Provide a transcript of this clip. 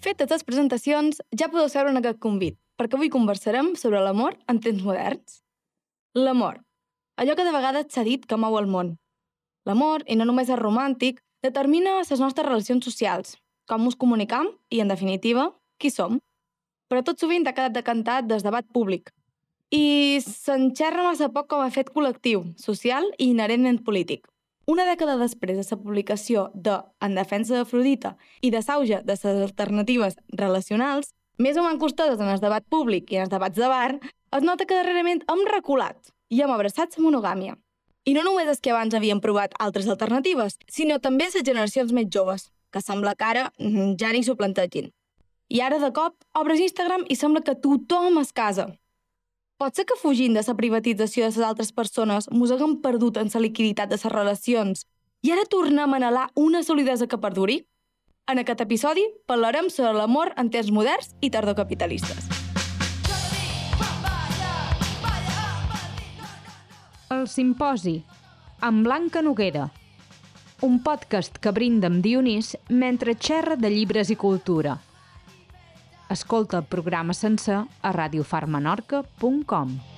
Fetes les presentacions, ja podeu seure en aquest convit, perquè avui conversarem sobre l'amor en temps moderns. L'amor, allò que de vegades s'ha dit que mou el món. L'amor, i no només és romàntic, determina les nostres relacions socials, com ens comunicam i, en definitiva, qui som. Però tot sovint ha quedat decantat des debat públic. I s'enxerra massa poc com a fet col·lectiu, social i inherentment polític. Una dècada després de la publicació de En defensa d'Afrodita i de l'auge de les alternatives relacionals, més o menys costoses en el debat públic i en els debats de bar, es nota que darrerament hem reculat i hem abraçat la monogàmia. I no només és que abans havien provat altres alternatives, sinó també les generacions més joves, que sembla que ara ja ni s'ho plantegin. I ara, de cop, obres Instagram i sembla que tothom es casa. Pot ser que fugint de la privatització de les altres persones mos haguem perdut en la liquiditat de les relacions i ara tornem a anhelar una solidesa que perduri? En aquest episodi parlarem sobre l'amor en temps moderns i tardocapitalistes. El Simposi, amb Blanca Noguera. Un podcast que brinda amb Dionís mentre xerra de llibres i cultura. Escolta el programa sencer a radiofarmenorca.com.